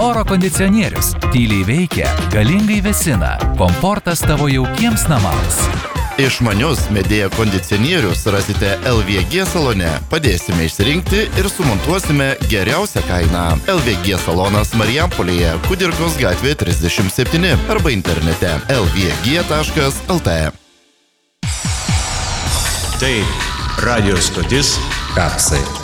Oro kondicionierius tyliai veikia, galingai vėsina, komfortas tavo jaukiems namams. Išmanius Medėja kondicionierius rasite LVG salone. Padėsime išsirinkti ir sumontuosime geriausią kainą. LVG salonas Marijampolėje, Kudirkos gatvė 37 arba internete lvg.lt. Tai radio stotis Kapsai.